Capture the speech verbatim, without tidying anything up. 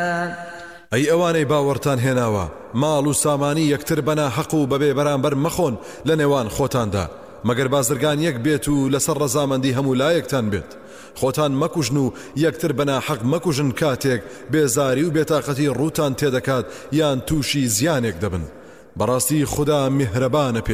ئەی ئەوانەی باوەڕتان هێناوە ماڵ و سامانی یەکتر بەنا حەق و بەبێ بەرامبەر مەخۆن لە نێوان خۆتاندا مەگەر بازرگان یەک بێت و لەسەر ڕەزامەندی هەموو لایەکتان بێت خۆتان مەکوژن و یەکتر بەنا حەق مەکوژن کاتێک بێزاری و بێتاقەتی ڕووتان تێدەکات یان تووشی زیانێک دەبن بەڕاستی خوددا میهرەبانە.